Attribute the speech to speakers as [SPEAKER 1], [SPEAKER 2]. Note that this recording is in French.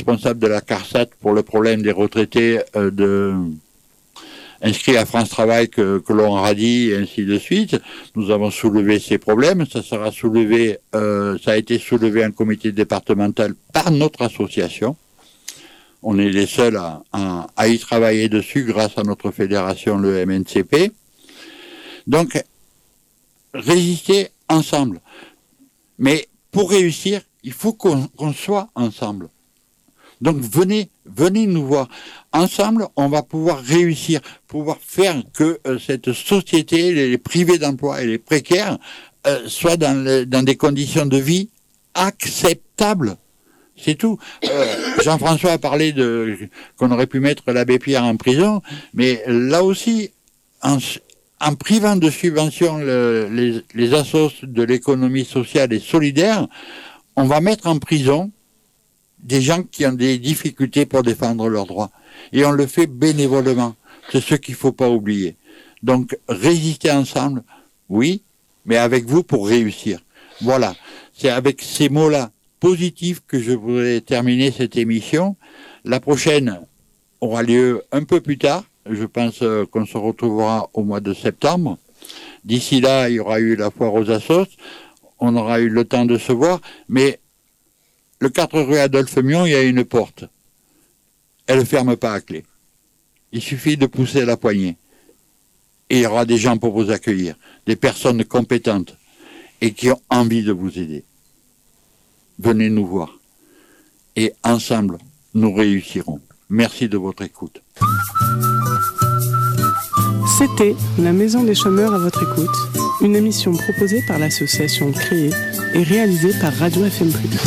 [SPEAKER 1] responsable de la CARSAT pour le problème des retraités inscrits à France Travail que l'on radie et ainsi de suite. Nous avons soulevé ces problèmes. Ça a été soulevé en comité départemental par notre association. On est les seuls à y travailler dessus grâce à notre fédération, le MNCP. Donc, résister ensemble. Mais pour réussir, il faut qu'on soit ensemble. Donc venez nous voir. Ensemble, on va pouvoir réussir, pouvoir faire que cette société, les privés d'emploi et les précaires, soient dans des conditions de vie acceptables. C'est tout. Jean-François a parlé qu'on aurait pu mettre l'abbé Pierre en prison, mais là aussi, en privant de subventions les assos de l'économie sociale et solidaire, on va mettre en prison des gens qui ont des difficultés pour défendre leurs droits. Et on le fait bénévolement. C'est ce qu'il ne faut pas oublier. Donc, résister ensemble, oui, mais avec vous pour réussir. Voilà. C'est avec ces mots-là positifs que je voudrais terminer cette émission. La prochaine aura lieu un peu plus tard. Je pense qu'on se retrouvera au mois de septembre. D'ici là, il y aura eu la foire aux assos. On aura eu le temps de se voir, mais le 4 rue Adolphe Mion, il y a une porte. Elle ne ferme pas à clé. Il suffit de pousser la poignée. Et il y aura des gens pour vous accueillir, des personnes compétentes et qui ont envie de vous aider. Venez nous voir. Et ensemble, nous réussirons. Merci de votre écoute.
[SPEAKER 2] C'était La Maison des Chômeurs à votre écoute, une émission proposée par l'association Créer et réalisée par Radio FM+.